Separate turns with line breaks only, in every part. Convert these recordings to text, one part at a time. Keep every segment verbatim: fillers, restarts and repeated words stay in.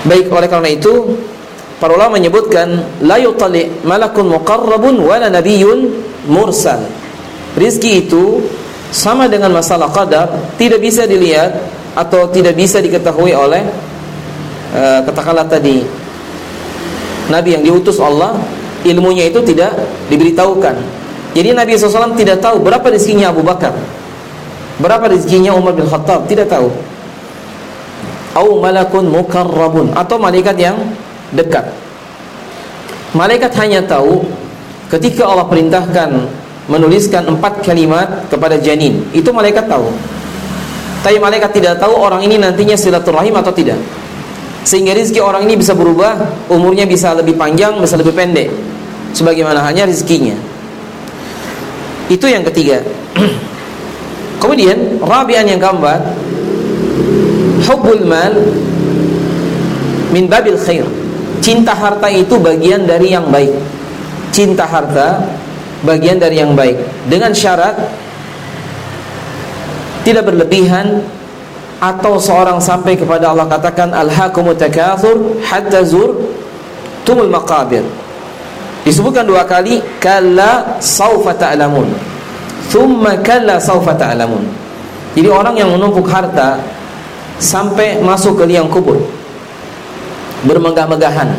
Baik, oleh karena itu para ulama menyebutkan la yutali malakun muqarrabun wala nabiyyun mursal. Rizki itu sama dengan masalah qadar, tidak bisa dilihat atau tidak bisa diketahui oleh uh, katakanlah tadi nabi yang diutus Allah, ilmunya itu tidak diberitahukan. Jadi Nabi shallallahu alaihi wasallam tidak tahu berapa rezekinya Abu Bakar, berapa rezekinya Umar bin Khattab, tidak tahu. Au malakun mukarrabun, atau malaikat yang dekat. Malaikat hanya tahu ketika Allah perintahkan menuliskan empat kalimat kepada janin, itu malaikat tahu. Tapi malaikat tidak tahu orang ini nantinya silaturahim atau tidak. Sehingga rezeki orang ini bisa berubah, umurnya bisa lebih panjang, bisa lebih pendek, sebagaimana hanya rezekinya. Itu yang ketiga. Kemudian rabi'an yang keempat, hubbul mal min babil khair. Cinta harta itu bagian dari yang baik. Cinta harta bagian dari yang baik, dengan syarat tidak berlebihan, atau seorang sampai kepada Allah katakan alhaakumut takatsur hatta zurtumul maqabir. Disebutkan dua kali, kalla saufa ta'lamun, thumma kalla saufa ta'lamun. Jadi orang yang menumpuk harta sampai masuk ke liang kubur, bermegah-megahan.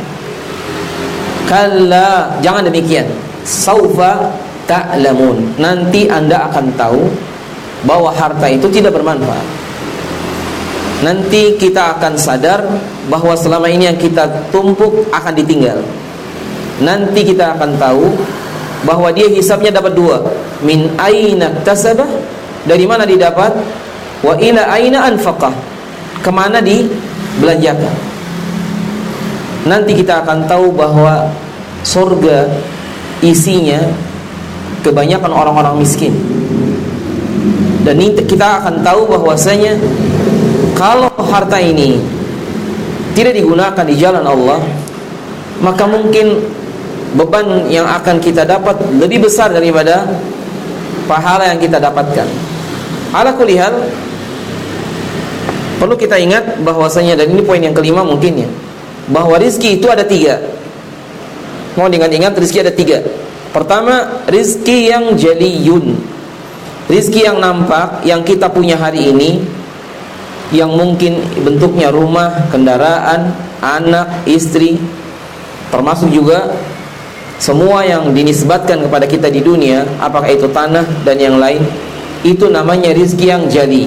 Kalla, jangan demikian. Saufa ta'lamun, nanti Anda akan tahu bahwa harta itu tidak bermanfaat. Nanti kita akan sadar bahwa selama ini yang kita tumpuk akan ditinggal. Nanti kita akan tahu bahwa dia hisabnya dapat dua. Min aina tasabah, dari mana didapat, wa ila aina anfaqah, kemana dibelanjakan. Nanti kita akan tahu bahwa surga isinya kebanyakan orang-orang miskin. Dan kita akan tahu bahwasanya kalau harta ini tidak digunakan di jalan Allah, maka mungkin beban yang akan kita dapat lebih besar daripada pahala yang kita dapatkan. Ala kulli hal, perlu kita ingat bahwasanya, dan ini poin yang kelima mungkin ya, bahwa rizki itu ada tiga. Mau diingat-ingat, rizki ada tiga. Pertama, rizki yang jaliyun, rizki yang nampak, yang kita punya hari ini, yang mungkin bentuknya rumah, kendaraan, anak, istri, termasuk juga semua yang dinisbatkan kepada kita di dunia, apakah itu tanah dan yang lain, itu namanya rizki yang jali.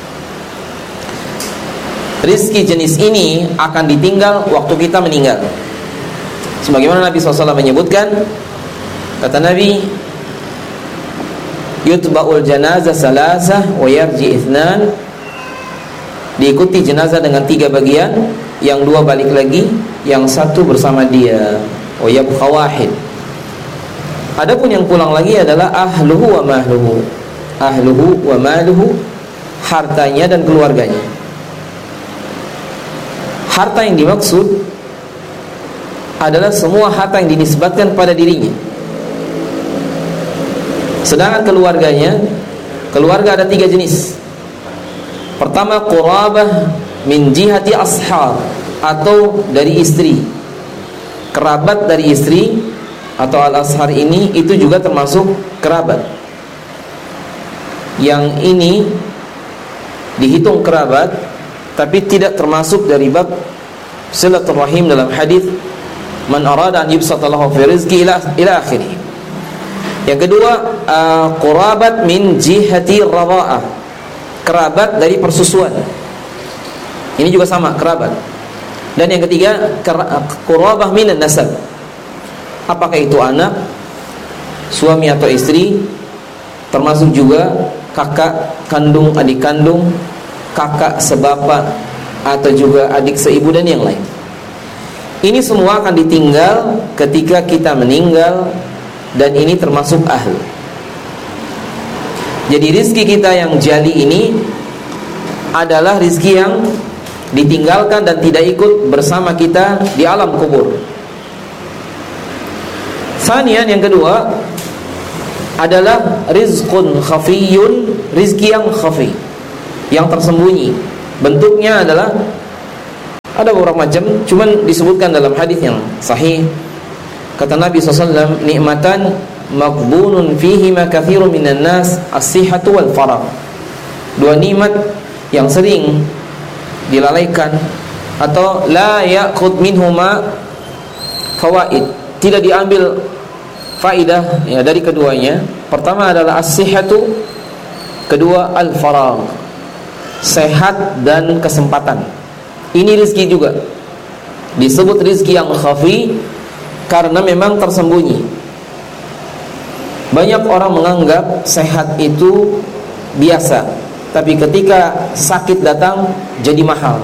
Rizki jenis ini akan ditinggal waktu kita meninggal. Sebagaimana Nabi shallallahu alaihi wasallam menyebutkan, kata Nabi, yutba'ul janazah salasah wa yarji ithnan, diikuti jenazah dengan tiga bagian, yang dua balik lagi, yang satu bersama dia. Oh ya bukhawahid. Adapun yang pulang lagi adalah ahluhu wa mahluhu, ahluhu wa maluhu, hartanya dan keluarganya. Harta yang dimaksud adalah semua harta yang dinisbatkan pada dirinya. Sedangkan keluarganya, keluarga ada tiga jenis. Pertama, qurabah min jihati ashab, atau dari istri, kerabat dari istri, atau al-ashar ini itu juga termasuk kerabat. Yang ini dihitung kerabat, tapi tidak termasuk dari bab silaturahim dalam hadis man arada an yubsata lahu fi rizqi ila ila akhirih. Yang kedua, uh, qurabat min jihati radha'ah, kerabat dari persusuan. Ini juga sama, kerabat. Dan yang ketiga, qurabah minan nasab, apakah itu anak, suami atau istri, termasuk juga kakak kandung, adik kandung, kakak sebapak, atau juga adik seibu dan yang lain. Ini semua akan ditinggal ketika kita meninggal, dan ini termasuk ahl. Jadi rizki kita yang jali ini adalah rizki yang ditinggalkan dan tidak ikut bersama kita di alam kubur. Sanian, yang kedua adalah rizqun khafiyun, rizki yang khafi, yang tersembunyi. Bentuknya adalah Ada beberapa macam, cuman disebutkan dalam hadis yang sahih. Kata Nabi shallallahu alaihi wasallam, nikmatan maghbunun fihima katsirun minan nas, as-sihhatu wal faragh. Dua nikmat yang sering dilalaikan atau la ya'khudh minhuma fawaid, tidak diambil faidah ya dari keduanya. Pertama adalah as-sihhatu, kedua al-faragh, sehat dan kesempatan. Ini rizki juga disebut rizki yang khafi karena memang tersembunyi. Banyak orang menganggap sehat itu biasa, tapi ketika sakit datang jadi mahal.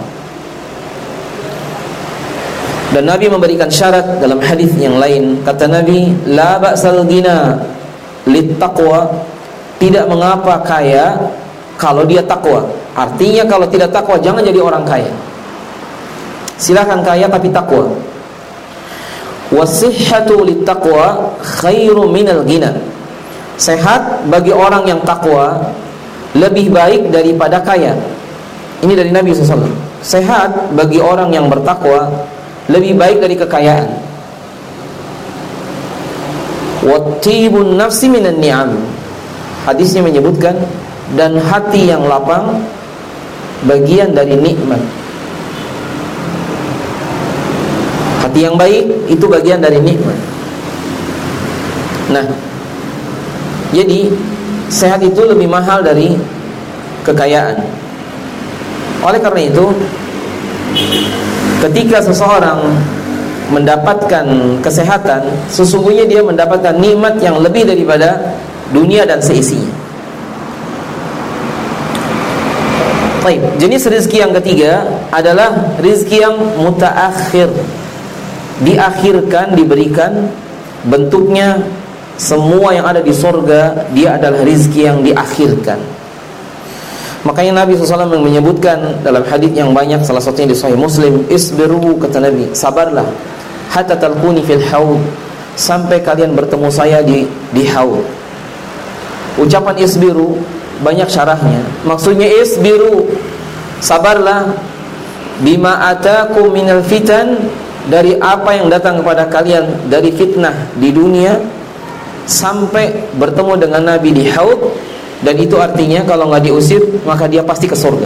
Dan Nabi memberikan syarat dalam hadis yang lain. Kata Nabi, la ba'sal ghina lit taqwa, tidak mengapa kaya kalau dia takwa. Artinya kalau tidak takwa jangan jadi orang kaya. Silakan kaya tapi takwa. Wasihhatu lit taqwa khairu minal ghina. Sehat bagi orang yang takwa lebih baik daripada kaya. Ini dari Nabi shallallahu alaihi wasallam. Sehat bagi orang yang bertakwa lebih baik dari kekayaan. Wattibun nafsi minan ni'am. Hadisnya menyebutkan, dan hati yang lapang bagian dari nikmat. Hati yang baik itu bagian dari nikmat. Nah, jadi sehat itu lebih mahal dari kekayaan. Oleh karena itu, ketika seseorang mendapatkan kesehatan, sesungguhnya dia mendapatkan nikmat yang lebih daripada dunia dan seisinya. Baik, jenis rezeki yang ketiga adalah rezeki yang mutaakhir, diakhirkan, diberikan. Bentuknya semua yang ada di surga, dia adalah rezeki yang diakhirkan. Makanya Nabi shallallahu alaihi wasallam menyebutkan dalam hadis yang banyak, salah satunya di Sahih Muslim, isbiru, kata Nabi, sabarlah hatta talquni fil haud, sampai kalian bertemu saya di di haud. Ucapan isbiru banyak syarahnya. Maksudnya isbiru, sabarlah, bima atakum minal fitan, dari apa yang datang kepada kalian dari fitnah di dunia, sampai bertemu dengan Nabi di haud. Dan itu artinya kalau nggak diusir maka dia pasti ke surga.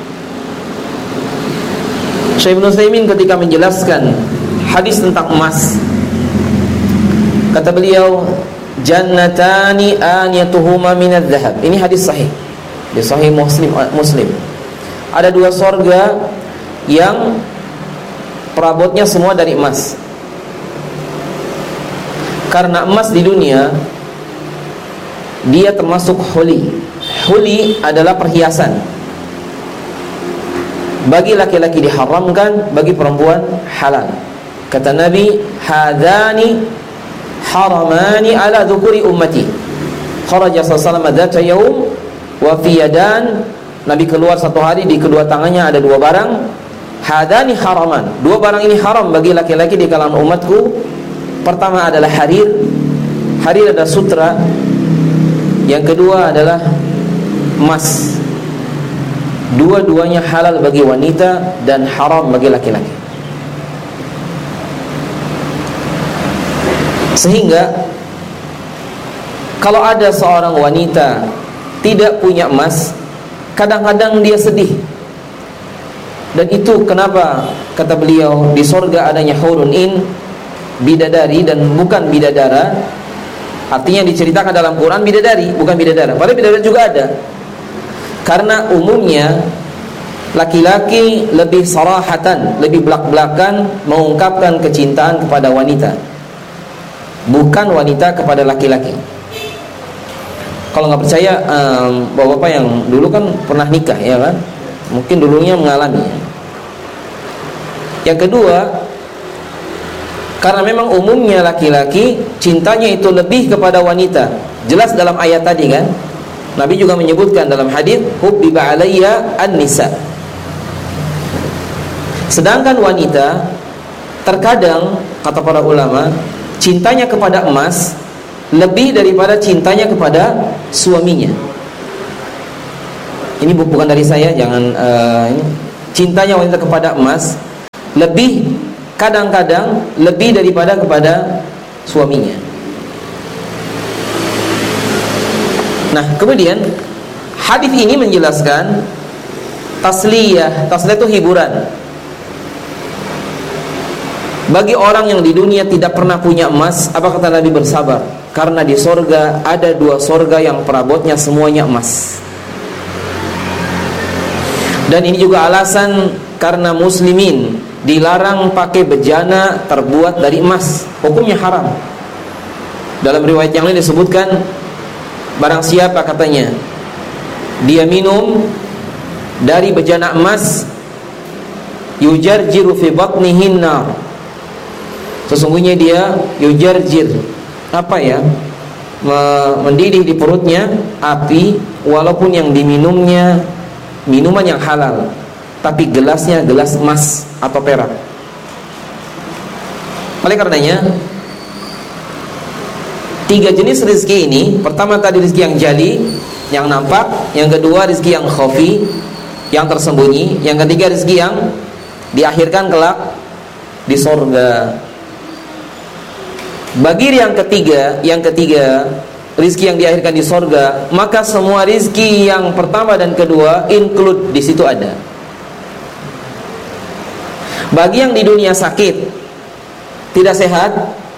Syekh Ibnu Utsaimin ketika menjelaskan hadis tentang emas, kata beliau, jannatani aniyatuhuma minadz dzahab. Ini hadis sahih di Sahih Muslim. Muslim. Ada dua surga yang perabotnya semua dari emas. Karena emas di dunia dia termasuk huli. Huli adalah perhiasan. Bagi laki-laki diharamkan, bagi perempuan halal. Kata Nabi, hadani haramani ala dhukuri ummati. Kharaja sallallahu alaihi wasallam dzata yaum wa fi yadan. Nabi keluar satu hari, di kedua tangannya ada dua barang. Hadani haraman, dua barang ini haram bagi laki-laki di kalangan umatku. Pertama adalah harir. Harir adalah sutra. Yang kedua adalah emas. Dua-duanya halal bagi wanita dan haram bagi laki-laki. Sehingga kalau ada seorang wanita tidak punya emas, kadang-kadang dia sedih. Dan itu kenapa kata beliau di surga adanya hurun in, bidadari dan bukan bidadara. Artinya diceritakan dalam Quran bidadari, bukan bidadara. Padahal bidadari juga ada. Karena umumnya laki-laki lebih sarahatan, lebih belak-belakan mengungkapkan kecintaan kepada wanita, bukan wanita kepada laki-laki. Kalau nggak percaya, um, bapak-bapak yang dulu kan pernah nikah, ya kan? Mungkin dulunya mengalami. Yang kedua, karena memang umumnya laki-laki cintanya itu lebih kepada wanita. Jelas dalam ayat tadi kan. Nabi juga menyebutkan dalam hadis, hubbiba alayya an-nisa. Sedangkan wanita terkadang kata para ulama, cintanya kepada emas lebih daripada cintanya kepada suaminya. Ini bukan dari saya, jangan uh, ini. Cintanya wanita kepada emas lebih, kadang-kadang lebih daripada kepada suaminya. Nah, kemudian hadis ini menjelaskan tasliyah. Tasliyah itu hiburan. Bagi orang yang di dunia tidak pernah punya emas, apa kata Nabi? Bersabar, karena di sorga ada dua sorga yang perabotnya semuanya emas. Dan ini juga alasan karena muslimin dilarang pakai bejana terbuat dari emas, hukumnya haram. Dalam riwayat yang lain disebutkan, barang siapa katanya dia minum dari bejana emas, yujarjiru fi batnihin nar, sesungguhnya dia yujarjir, apa ya, mendidih di perutnya api, walaupun yang diminumnya minuman yang halal, tapi gelasnya gelas emas atau perak. Oleh karenanya, tiga jenis rezeki ini, pertama tadi rezeki yang jali, yang nampak, yang kedua rezeki yang khafi, yang tersembunyi, yang ketiga rezeki yang diakhirkan kelak di sorga. Bagi yang ketiga, yang ketiga rizki yang diakhirkan di sorga, maka semua rizki yang pertama dan kedua include di situ ada. Bagi yang di dunia sakit, tidak sehat,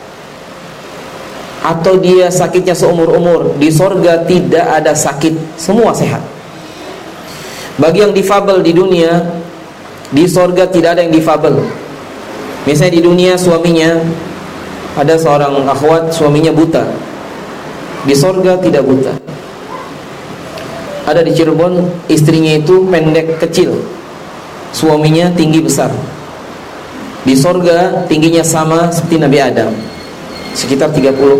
atau dia sakitnya seumur-umur, di sorga tidak ada sakit, semua sehat. Bagi yang difabel di dunia, di sorga tidak ada yang difabel. Misalnya di dunia suaminya, ada seorang akhwat suaminya buta, di sorga tidak buta. Ada di Cirebon, istrinya itu pendek kecil, suaminya tinggi besar. Di sorga tingginya sama seperti Nabi Adam, sekitar tiga puluh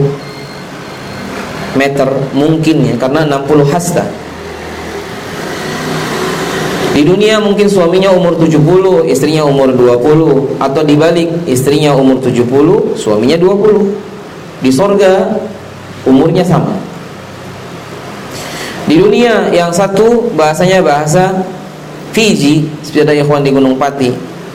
meter mungkin ya, karena enam puluh hasta. Di dunia mungkin suaminya umur tujuh puluh, istrinya umur dua puluh, atau dibalik, istrinya umur tujuh puluh, suaminya dua puluh. Di sorga umurnya sama. Di dunia yang satu bahasanya bahasa Fiji, seperti ada ikhwan di Gunung Pati.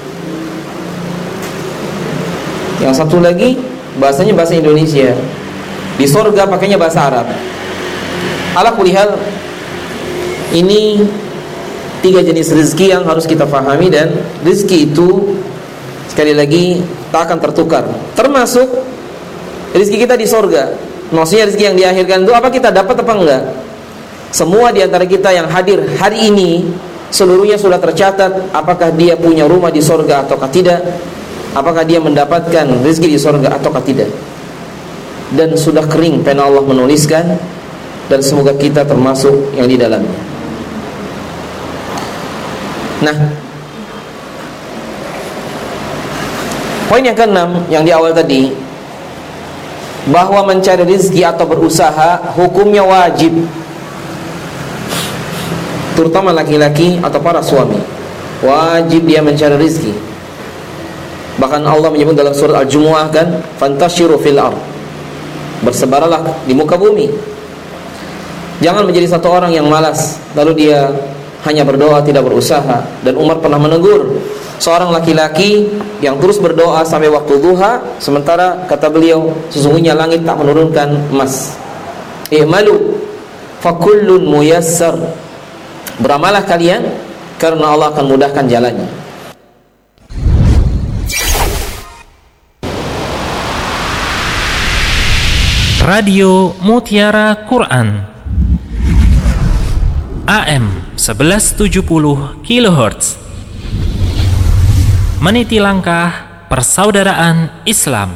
Yang satu lagi bahasanya bahasa Indonesia. Di sorga pakainya bahasa Arab. Ala kulli hal, ini tiga jenis rezeki yang harus kita pahami, dan rezeki itu sekali lagi tak akan tertukar. Termasuk rezeki kita di sorga. Maksudnya rezeki yang diakhirkan itu apa kita dapat apa enggak? Semua di antara kita yang hadir hari ini seluruhnya sudah tercatat apakah dia punya rumah di sorga ataukah tidak, apakah dia mendapatkan rezeki di sorga ataukah tidak. Dan sudah kering pena Allah menuliskan, dan semoga kita termasuk yang di dalamnya. Nah, poin yang keenam yang di awal tadi, bahwa mencari rezeki atau berusaha hukumnya wajib, terutama laki-laki atau para suami. Wajib dia mencari rezeki. Bahkan Allah menyebut dalam surat Al-Jumu'ah kan, fantashiru fil ardh, bersebaralah di muka bumi. Jangan menjadi satu orang yang malas lalu dia hanya berdoa tidak berusaha. Dan Umar pernah menegur seorang laki-laki yang terus berdoa sampai waktu duha, sementara kata beliau sesungguhnya langit tak menurunkan emas. I'malu fakullun muyassar, beramalah kalian karena Allah akan mudahkan jalannya.
Radio Mutiara Quran A M sebelas tujuh puluh kilohertz, meniti langkah persaudaraan Islam.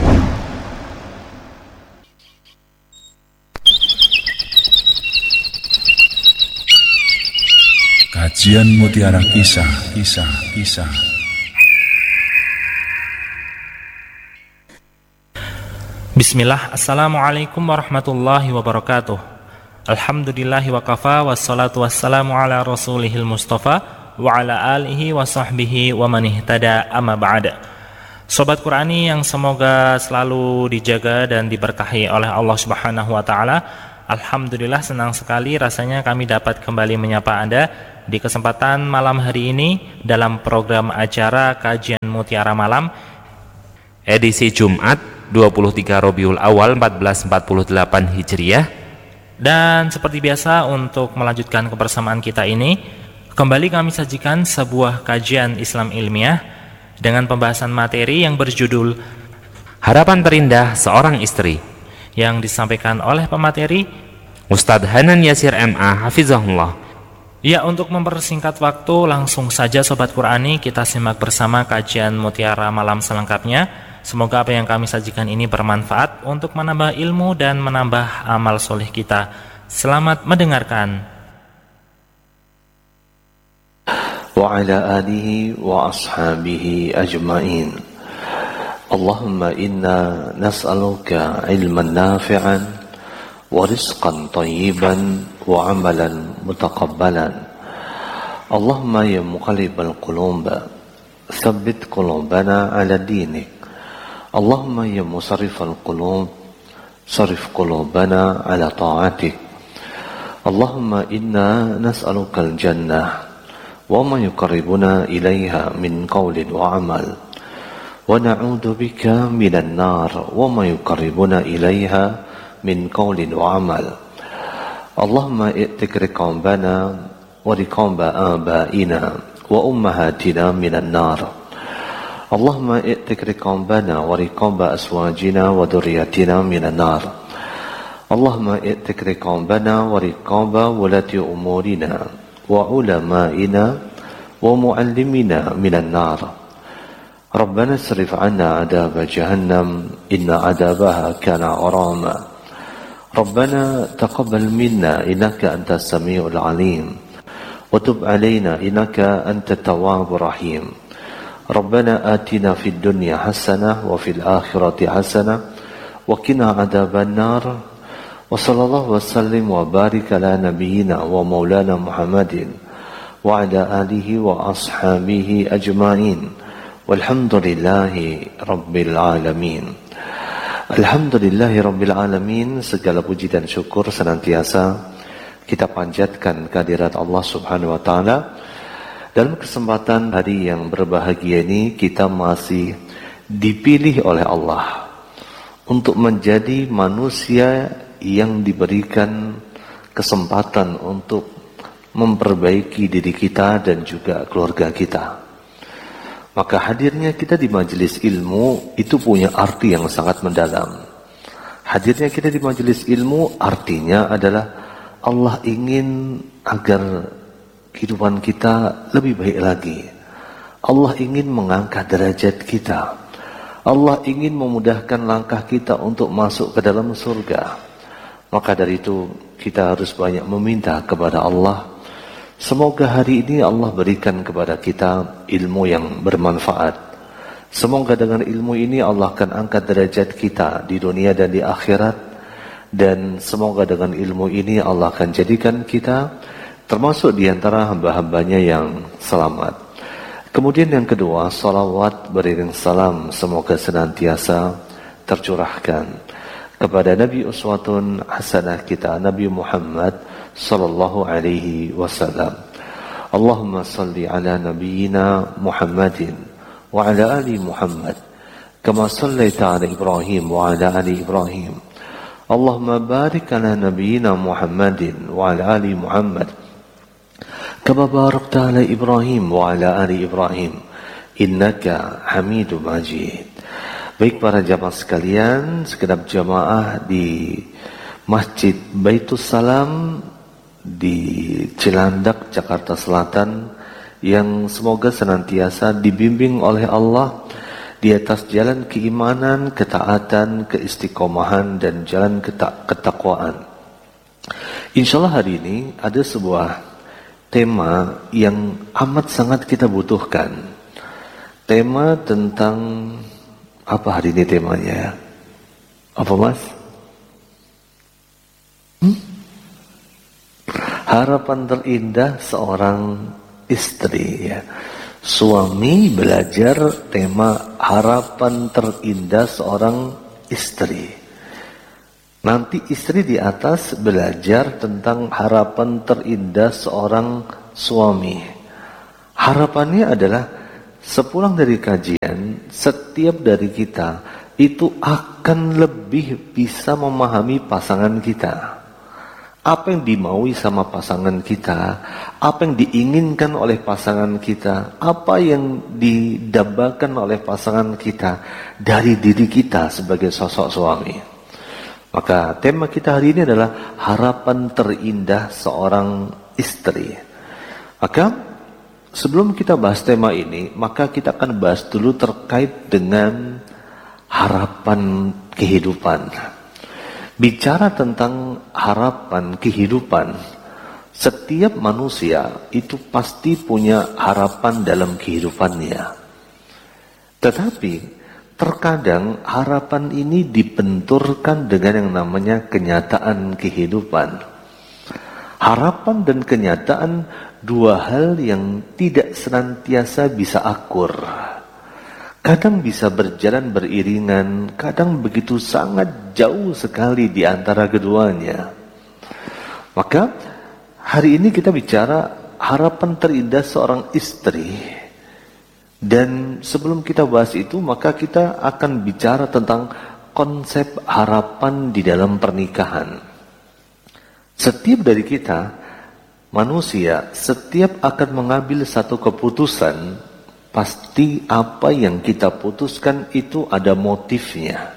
Kajian Mutiara Kisah, Kisah, Kisah.
Bismillah, assalamualaikum warahmatullahi wabarakatuh. Alhamdulillahi wa kafa, wassalatu wassalamu ala rasulihil mustafa wa ala alihi wa sahbihi wa man ihtada, amma ba'da. Sobat Qurani yang semoga selalu dijaga dan diberkahi oleh Allah Subhanahu wa taala. Alhamdulillah, senang sekali rasanya kami dapat kembali menyapa Anda di kesempatan malam hari ini dalam program acara Kajian Mutiara Malam edisi Jumat dua puluh tiga Rabiul Awal seribu empat ratus empat puluh delapan Hijriah. Dan seperti biasa, untuk melanjutkan kebersamaan kita ini, kembali kami sajikan sebuah kajian Islam ilmiah dengan pembahasan materi yang berjudul Harapan Terindah Seorang Istri, yang disampaikan oleh pemateri Ustadz Hanan Yasir M A Hafizahullah. Ya, untuk mempersingkat waktu, langsung saja Sobat Qurani, kita simak bersama kajian Mutiara Malam selengkapnya. Semoga apa yang kami sajikan ini bermanfaat untuk menambah ilmu dan menambah amal soleh kita. Selamat mendengarkan.
Wa ala alihi wa ashabihi ajma'in. Allahumma inna nas'aluka ilman nafi'an wa rizqan tayyiban wa amalan mutaqabbalan. Allahumma ya muqallibal qulub tsabbit qulubana ala dinik. Allahumma ya musarrifal qulub sarif qulubana ala ta'atik. Allahumma inna nas'aluka al-jannah wa ma yuqarribuna ilaiha min qawlin wa amal, wa na'udzu bika minan nar wa ma yuqarribuna ilaiha min qawlin wa amal. Allahumma i'tik riqabana wa riqaba abaina wa ummahatina minan nar. Allahumma i'tik riqabana wa riqaba aswajina wa dhurriyyatina minan nar. Allahumma i'tik riqabana wa riqaba wulati umurina wa ulama'ina wa mu'allimina minan nar. Rabbana srif 'anna 'adaba jahannam inna 'adabaha kana 'arama. Rabbana taqabbal minna innaka antas samiul 'alim wa tub 'alaina innaka antat tawwabur rahim. Rabbana atina fid dunya hasanah wa fil akhirati hasanah wa qina 'adzaban nar. Wa sallallahu wa sallim wa barik ala nabiyyina wa maulana Muhammadin wa ala alihi wa ashabihi ajma'in. Walhamdulillahi rabbil alamin. Alhamdulillahi rabbil alamin. Segala puji dan syukur senantiasa kita panjatkan kehadirat Allah Subhanahu wa taala. Dalam kesempatan hari yang berbahagia ini, kita masih dipilih oleh Allah untuk menjadi manusia yang diberikan kesempatan untuk memperbaiki diri kita dan juga keluarga kita. Maka hadirnya kita di majelis ilmu itu punya arti yang sangat mendalam. Hadirnya kita di majelis ilmu artinya adalah Allah ingin agar kehidupan kita lebih baik lagi. Allah ingin mengangkat derajat kita. Allah ingin memudahkan langkah kita untuk masuk ke dalam surga. Maka dari itu kita harus banyak meminta kepada Allah. Semoga hari ini Allah berikan kepada kita ilmu yang bermanfaat. Semoga dengan ilmu ini Allah akan angkat derajat kita di dunia dan di akhirat. Dan semoga dengan ilmu ini Allah akan jadikan kita termasuk di antara hamba-hambanya yang selamat. Kemudian yang kedua, salawat beriring salam semoga senantiasa tercurahkan kepada Nabi uswatun hasanah kita, Nabi Muhammad sallallahu alaihi wasallam. Allahumma salli ala nabiyyina Muhammadin wa ala ali Muhammad kama sallaita ala Ibrahim wa ala ali Ibrahim. Allahumma barik ala nabiyyina Muhammadin wa ala ali Muhammad kama barakta ala Ibrahim wa ala ali Ibrahim innaka Hamidum Majid. Baik para jamaah sekalian, segenap jamaah di Masjid Baitus Salam di Cilandak, Jakarta Selatan, yang semoga senantiasa dibimbing oleh Allah di atas jalan keimanan, ketaatan, keistiqomahan, dan jalan ketak ketakwaan. Insya Allah hari ini ada sebuah tema yang amat sangat kita butuhkan. Tema tentang apa hari ini temanya? Apa mas? Hmm? Harapan terindah seorang istri ya. Suami belajar tema harapan terindah seorang istri. Nanti istri di atas belajar tentang harapan terindah seorang suami. Harapannya adalah sepulang dari kajian setiap dari kita itu akan lebih bisa memahami pasangan kita. Apa yang dimaui sama pasangan kita, apa yang diinginkan oleh pasangan kita, apa yang didambakan oleh pasangan kita dari diri kita sebagai sosok suami. Maka tema kita hari ini adalah harapan terindah seorang istri. Maka sebelum kita bahas tema ini, maka kita akan bahas dulu terkait dengan harapan kehidupan. Bicara tentang harapan kehidupan, setiap manusia itu pasti punya harapan dalam kehidupannya. Tetapi terkadang harapan ini dibenturkan dengan yang namanya kenyataan kehidupan. Harapan dan kenyataan dua hal yang tidak senantiasa bisa akur. Kadang bisa berjalan beriringan, kadang begitu sangat jauh sekali di antara keduanya. Maka hari ini kita bicara harapan terindah seorang istri. Dan sebelum kita bahas itu, maka kita akan bicara tentang konsep harapan di dalam pernikahan. Setiap dari kita, manusia, setiap akan mengambil satu keputusan, pasti apa yang kita putuskan itu ada motifnya.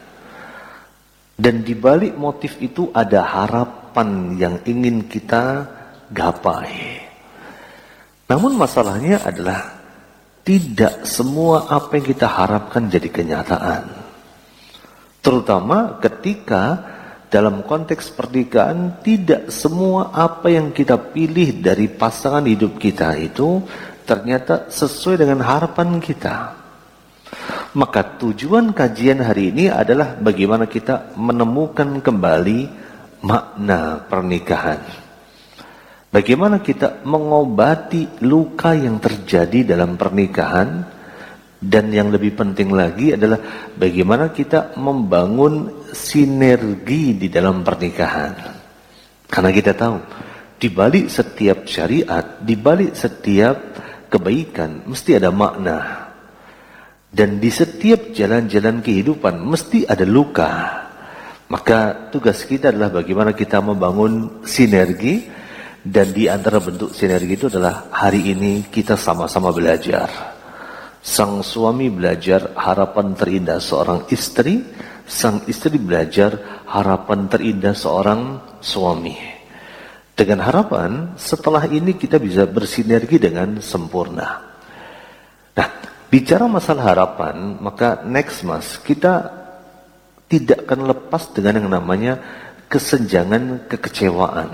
Dan di balik motif itu ada harapan yang ingin kita gapai. Namun masalahnya adalah tidak semua apa yang kita harapkan jadi kenyataan. Terutama ketika dalam konteks pernikahan tidak semua apa yang kita pilih dari pasangan hidup kita itu ternyata sesuai dengan harapan kita. Maka tujuan kajian hari ini adalah bagaimana kita menemukan kembali makna pernikahan. Bagaimana kita mengobati luka yang terjadi dalam pernikahan. Dan yang lebih penting lagi adalah bagaimana kita membangun sinergi di dalam pernikahan. Karena kita tahu, di balik setiap syariat, di balik setiap kebaikan mesti ada makna. Dan di setiap jalan-jalan kehidupan mesti ada luka. Maka tugas kita adalah bagaimana kita membangun sinergi. Dan di antara bentuk sinergi itu adalah hari ini kita sama-sama belajar. Sang suami belajar harapan terindah seorang istri, sang istri belajar harapan terindah seorang suami. Dengan harapan setelah ini kita bisa bersinergi dengan sempurna. Nah, bicara masalah harapan, maka next mas, kita tidak akan lepas dengan yang namanya kesenjangan kekecewaan.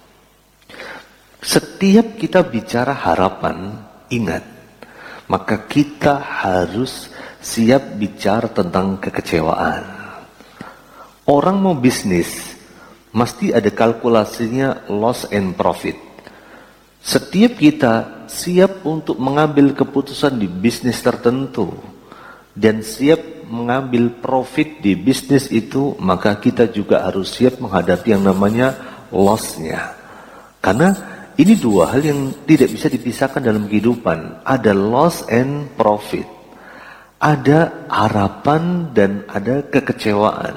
Setiap kita bicara harapan, ingat, maka kita harus siap bicara tentang kekecewaan. Orang mau bisnis, mesti ada kalkulasinya loss and profit. Setiap kita siap untuk mengambil keputusan di bisnis tertentu dan siap mengambil profit di bisnis itu, maka kita juga harus siap menghadapi yang namanya loss-nya. Karena ini dua hal yang tidak bisa dipisahkan dalam kehidupan. Ada loss and profit. Ada harapan dan ada kekecewaan.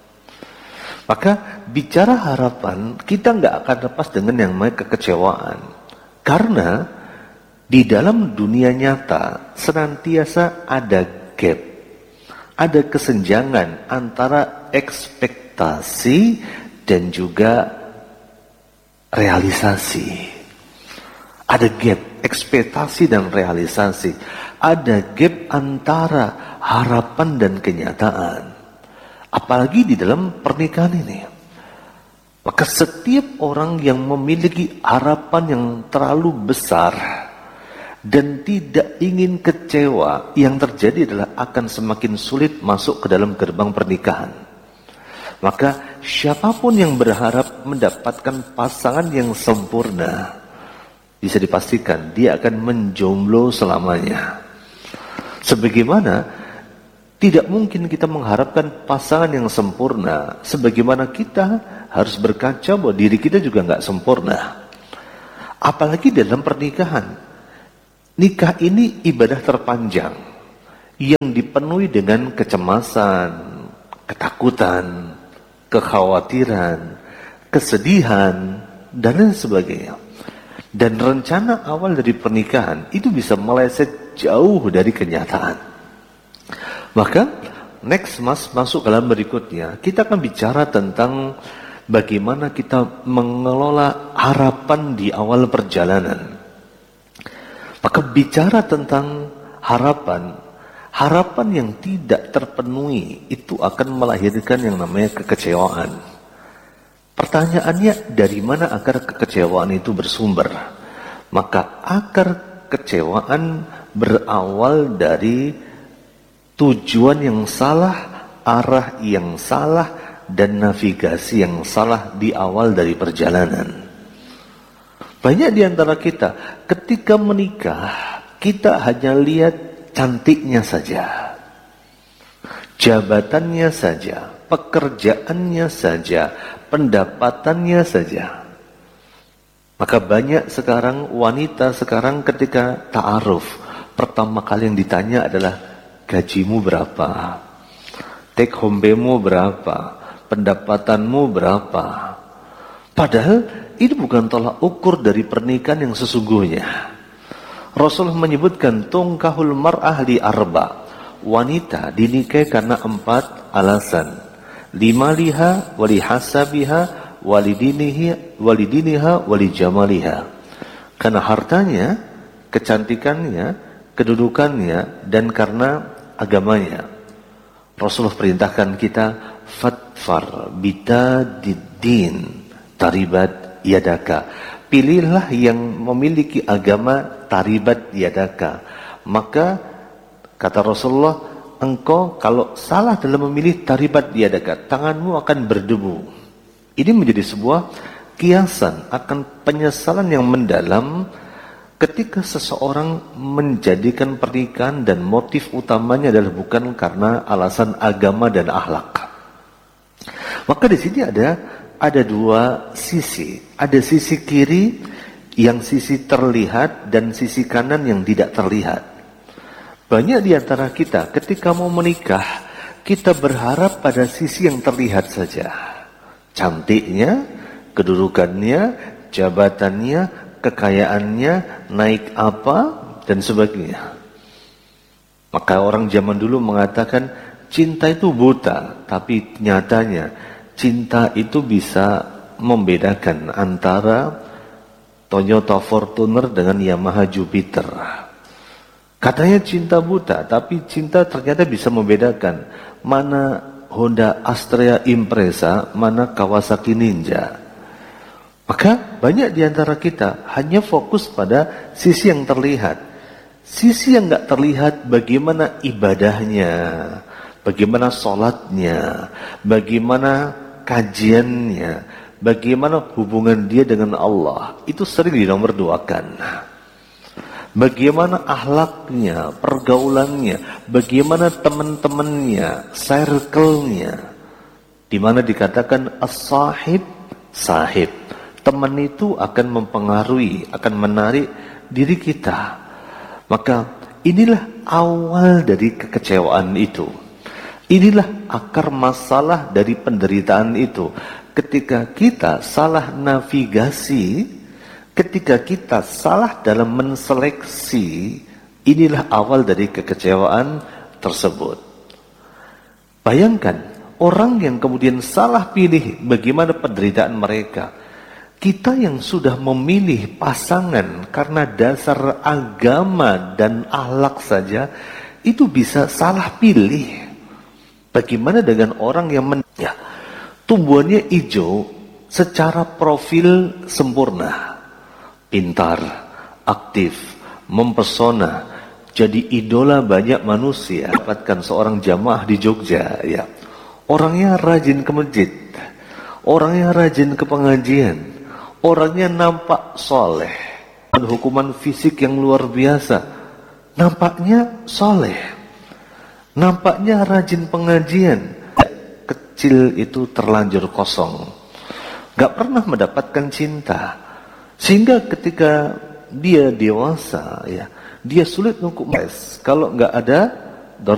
Maka bicara harapan, kita nggak akan lepas dengan yang namanya kekecewaan. Karena di dalam dunia nyata senantiasa ada gap. Ada kesenjangan antara ekspektasi dan juga realisasi. Ada gap ekspektasi dan realisasi. Ada gap antara harapan dan kenyataan. Apalagi di dalam pernikahan ini. Maka setiap orang yang memiliki harapan yang terlalu besar dan tidak ingin kecewa, yang terjadi adalah akan semakin sulit masuk ke dalam gerbang pernikahan. Maka siapapun yang berharap mendapatkan pasangan yang sempurna, bisa dipastikan dia akan menjomblo selamanya. Sebagaimana tidak mungkin kita mengharapkan pasangan yang sempurna, sebagaimana kita harus berkaca bahwa diri kita juga nggak sempurna. Apalagi dalam pernikahan. Nikah ini ibadah terpanjang. yang dipenuhi dengan kecemasan, ketakutan, kekhawatiran, kesedihan, dan lain sebagainya. Dan rencana awal dari pernikahan itu bisa meleset jauh dari kenyataan. Maka next mas masuk ke dalam berikutnya, kita akan bicara tentang bagaimana kita mengelola harapan di awal perjalanan. Maka bicara tentang harapan, harapan yang tidak terpenuhi itu akan melahirkan yang namanya kekecewaan. Pertanyaannya, dari mana akar kekecewaan itu bersumber? Maka akar kekecewaan berawal dari tujuan yang salah, arah yang salah, dan navigasi yang salah di awal dari perjalanan. Banyak di antara kita ketika menikah, kita hanya lihat cantiknya saja, jabatannya saja, pekerjaannya saja, pendapatannya saja. Maka banyak sekarang wanita sekarang ketika ta'aruf, pertama kali yang ditanya adalah gajimu berapa, take home pay-mu berapa, pendapatanmu berapa. Padahal ini bukan tolak ukur dari pernikahan yang sesungguhnya. Rasul menyebutkan tungkahul mar'ah li arba. Wanita dinikahi karena empat alasan. Lima liha, wali hasabiha, walidinihi, walidiniha, walijamaliha. Karena hartanya, kecantikannya, kedudukannya, dan karena agamanya. Rasulullah perintahkan kita fatfar bitadiddin taribat yadaka. Pilihlah yang memiliki agama taribat yadaka. Maka kata Rasulullah, engkau kalau salah dalam memilih taribat yadaka, tanganmu akan berdebu. Ini menjadi sebuah kiasan akan penyesalan yang mendalam ketika seseorang menjadikan pernikahan dan motif utamanya adalah bukan karena alasan agama dan akhlak. Maka di sini ada ada dua sisi. Ada sisi kiri yang sisi terlihat dan sisi kanan yang tidak terlihat. Banyak di antara kita ketika mau menikah, kita berharap pada sisi yang terlihat saja. Cantiknya, kedudukannya, jabatannya, kekayaannya, naik apa, dan sebagainya. Maka orang zaman dulu mengatakan cinta itu buta, tapi nyatanya cinta itu bisa membedakan antara Toyota Fortuner dengan Yamaha Jupiter. Katanya cinta buta, tapi cinta ternyata bisa membedakan mana Honda Astrea Impreza, mana Kawasaki Ninja. Maka banyak di antara kita hanya fokus pada sisi yang terlihat. Sisi yang nggak terlihat, bagaimana ibadahnya, bagaimana sholatnya, bagaimana kajiannya, bagaimana hubungan dia dengan Allah, itu sering dinomorduakan. Bagaimana akhlaknya, pergaulannya, bagaimana teman-temannya, circle-nya, di mana dikatakan as-sahib, sahib. Teman itu akan mempengaruhi, akan menarik diri kita. Maka inilah awal dari kekecewaan itu. Inilah akar masalah dari penderitaan itu. Ketika kita salah navigasi, ketika kita salah dalam menseleksi, inilah awal dari kekecewaan tersebut. Bayangkan, orang yang kemudian salah pilih bagaimana penderitaan mereka. Kita yang sudah memilih pasangan karena dasar agama dan akhlak saja, itu bisa salah pilih. Bagaimana dengan orang yang men ya, tumbuhannya hijau, secara profil sempurna, pintar, aktif, mempesona, jadi idola banyak manusia. Dapatkan seorang jamaah di Jogja, ya, orangnya rajin ke masjid, orangnya rajin ke pengajian, orangnya nampak soleh, dan hukuman fisik yang luar biasa, nampaknya soleh, nampaknya rajin pengajian. Kecil itu terlanjur kosong, gak pernah mendapatkan cinta, sehingga ketika dia dewasa, ya, dia sulit untuk mes. Kalau gak ada